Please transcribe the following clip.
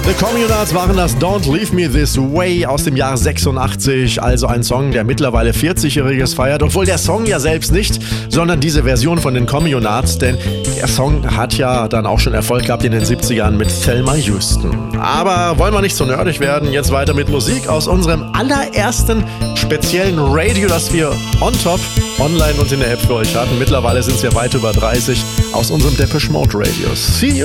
The Communards waren das Don't Leave Me This Way aus dem Jahr 86, also ein Song, der mittlerweile 40-Jähriges feiert, obwohl der Song ja selbst nicht, sondern diese Version von den Communards, denn der Song hat ja dann auch schon Erfolg gehabt in den 70ern mit Thelma Houston. Aber wollen wir nicht so nerdig werden, jetzt weiter mit Musik aus unserem allerersten speziellen Radio, das wir on top, online und in der App für euch hatten. Mittlerweile sind es ja weit über 30 aus unserem Depeche Mode Radio. See you!